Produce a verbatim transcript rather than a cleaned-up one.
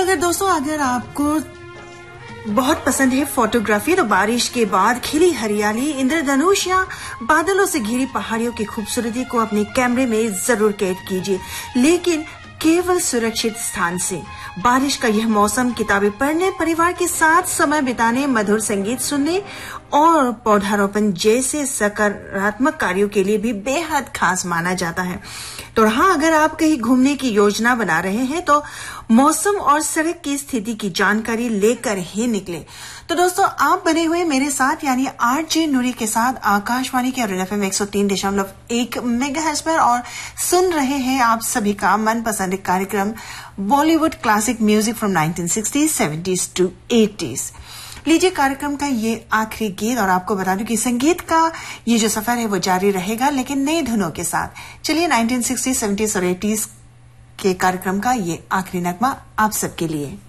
अगर दोस्तों अगर आपको बहुत पसंद है फोटोग्राफी तो बारिश के बाद खिली हरियाली, इंद्रधनुष या बादलों से घिरी पहाड़ियों की खूबसूरती को अपने कैमरे में जरूर कैद कीजिए, लेकिन केवल सुरक्षित स्थान से। बारिश का यह मौसम किताबें पढ़ने, परिवार के साथ समय बिताने, मधुर संगीत सुनने और पौधारोपण जैसे सकारात्मक कार्यों के लिए भी बेहद खास माना जाता है। तो हाँ, अगर आप कहीं घूमने की योजना बना रहे हैं तो मौसम और सड़क की स्थिति की जानकारी लेकर ही निकले। तो दोस्तों, आप बने हुए मेरे साथ यानी आरजे नूरी के साथ आकाशवाणी के रेड एफएम एक सौ तीन दशमलव एक मेगाहर्ट्ज पर और सुन रहे हैं आप सभी का मनपसंद कार्यक्रम Bollywood classic music from nineteen sixties, seventies to eighties. लीजिए कार्यक्रम का ये आखिरी गीत, और आपको बता दूं कि संगीत का ये जो सफर है वो जारी रहेगा, लेकिन नई धुनों के साथ। चलिए नाइनटीन सिक्सटीज़, सेवेंटीज़ और एटीज़ के कार्यक्रम का ये आखिरी नगमा आप सबके लिए।